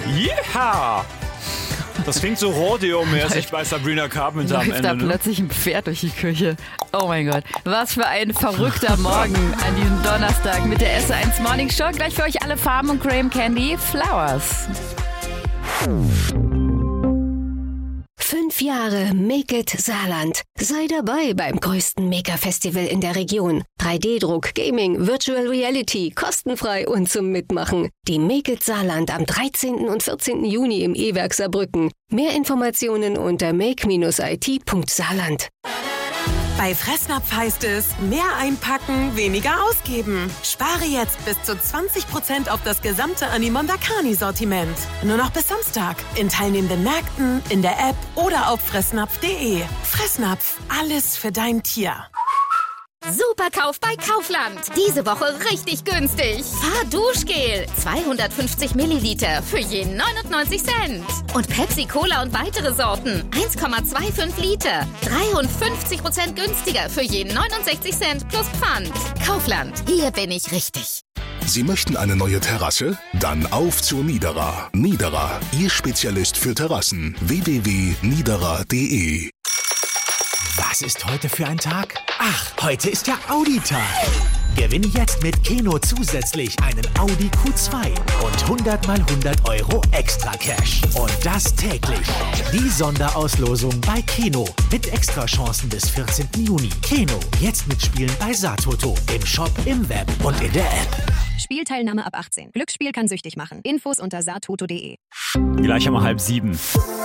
Yeah! Das klingt so Rodeo-mäßig bei Sabrina Carpenter am Läuft Ende. da plötzlich ein Pferd durch die Küche. Oh mein Gott. Was für ein verrückter Morgen an diesem Donnerstag mit der SR1 Morning Show. Gleich für euch alle Farben und Graham Candy Flowers. 5 Jahre Make It Saarland. Sei dabei beim größten Maker-Festival in der Region. 3D-Druck, Gaming, Virtual Reality, kostenfrei und zum Mitmachen. Die Make It Saarland am 13. und 14. Juni im E-Werk Saarbrücken. Mehr Informationen unter make-it.saarland. Bei Fressnapf heißt es, mehr einpacken, weniger ausgeben. Spare jetzt bis zu 20% auf das gesamte Animondakani-Sortiment. Nur noch bis Samstag. In teilnehmenden Märkten, in der App oder auf fressnapf.de. Fressnapf, alles für dein Tier. Superkauf bei Kaufland. Diese Woche richtig günstig. Fahrduschgel 250 Milliliter für je 99 Cent. Und Pepsi Cola und weitere Sorten 1,25 Liter. 53% günstiger für je 69 Cent plus Pfand. Kaufland, hier bin ich richtig. Sie möchten eine neue Terrasse? Dann auf zu Niederer. Niederer, Ihr Spezialist für Terrassen. www.niederer.de. Was ist heute für ein Tag? Ach, heute ist ja Audi-Tag. Gewinne jetzt mit Keno zusätzlich einen Audi Q2 und 100 mal 100 Euro extra Cash. Und das täglich. Die Sonderauslosung bei Keno mit Extrachancen bis 14. Juni. Keno, jetzt mitspielen bei Saartoto. Im Shop, im Web und in der App. Spielteilnahme ab 18. Glücksspiel kann süchtig machen. Infos unter saartoto.de. Gleich um 6:30.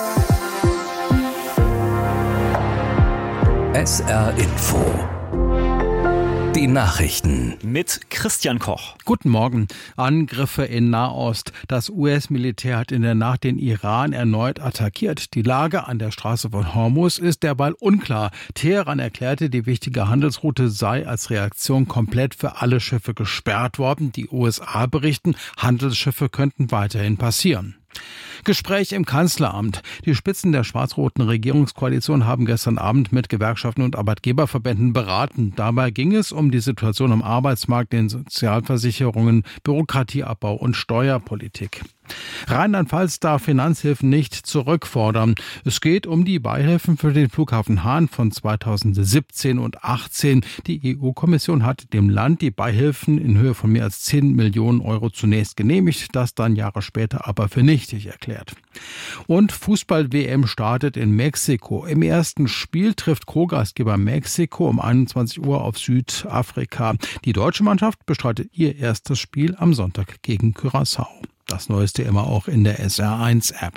SR Info. Die Nachrichten. Mit Christian Koch. Guten Morgen. Angriffe in Nahost. Das US-Militär hat in der Nacht den Iran erneut attackiert. Die Lage an der Straße von Hormuz ist derweil unklar. Teheran erklärte, die wichtige Handelsroute sei als Reaktion komplett für alle Schiffe gesperrt worden. Die USA berichten, Handelsschiffe könnten weiterhin passieren. Gespräch im Kanzleramt. Die Spitzen der schwarz-roten Regierungskoalition haben gestern Abend mit Gewerkschaften und Arbeitgeberverbänden beraten. Dabei ging es um die Situation am Arbeitsmarkt, den Sozialversicherungen, Bürokratieabbau und Steuerpolitik. Rheinland-Pfalz darf Finanzhilfen nicht zurückfordern. Es geht um die Beihilfen für den Flughafen Hahn von 2017 und 2018. Die EU-Kommission hat dem Land die Beihilfen in Höhe von mehr als 10 Millionen Euro zunächst genehmigt, das dann Jahre später aber für nichtig erklärt. Und Fußball-WM startet in Mexiko. Im ersten Spiel trifft Co-Gastgeber Mexiko um 21 Uhr auf Südafrika. Die deutsche Mannschaft bestreitet ihr erstes Spiel am Sonntag gegen Curaçao. Das Neueste immer auch in der SR1-App.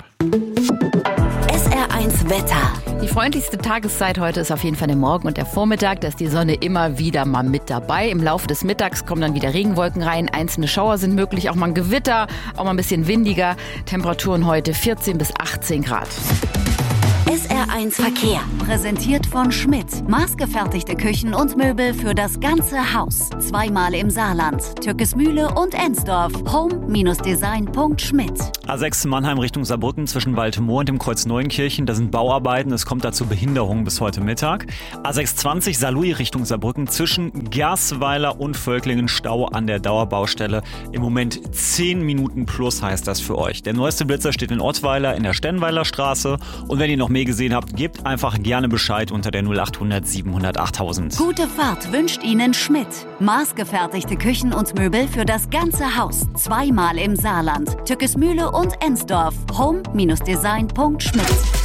SR1 Wetter. Die freundlichste Tageszeit heute ist auf jeden Fall der Morgen und der Vormittag. Da ist die Sonne immer wieder mal mit dabei. Im Laufe des Mittags kommen dann wieder Regenwolken rein. Einzelne Schauer sind möglich, auch mal ein Gewitter, auch mal ein bisschen windiger. Temperaturen heute 14 bis 18 Grad. SR1 Verkehr. Präsentiert von Schmidt. Maßgefertigte Küchen und Möbel für das ganze Haus. Zweimal im Saarland. Türkesmühle und Ensdorf. home-design.schmidt. A6 Mannheim Richtung Saarbrücken zwischen Waldmoor und dem Kreuz Neuenkirchen. Da sind Bauarbeiten. Es kommt dazu Behinderungen bis heute Mittag. A620 Saarlouis Richtung Saarbrücken zwischen Gersweiler und Völklingen. Stau an der Dauerbaustelle. Im Moment 10 Minuten plus heißt das für euch. Der neueste Blitzer steht in Ottweiler in der Stenweiler Straße. Und wenn ihr noch mehr gesehen habt, gebt einfach gerne Bescheid unter der 0800 700 8000. Gute Fahrt wünscht Ihnen Schmidt. Maßgefertigte Küchen und Möbel für das ganze Haus. Zweimal im Saarland. Türkesmühle und Ensdorf. home-design.schmidt.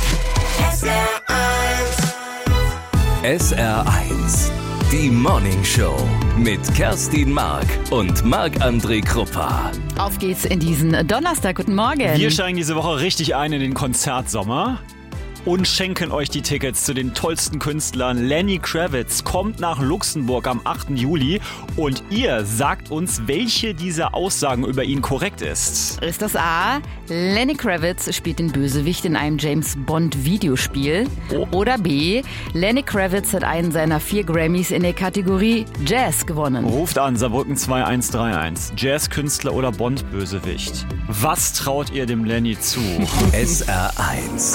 SR1. Die Morning Show mit Kerstin Mark und Marc-André Kruppa. Auf geht's in diesen Donnerstag. Guten Morgen. Wir steigen diese Woche richtig ein in den Konzertsommer und schenken euch die Tickets zu den tollsten Künstlern. Lenny Kravitz kommt nach Luxemburg am 8. Juli und ihr sagt uns, welche dieser Aussagen über ihn korrekt ist. Ist das A, Lenny Kravitz spielt den Bösewicht in einem James-Bond-Videospiel? Oder B, Lenny Kravitz hat einen seiner 4 Grammys in der Kategorie Jazz gewonnen? Ruft an, Saarbrücken 2131. Jazzkünstler oder Bond-Bösewicht? Was traut ihr dem Lenny zu? SR1.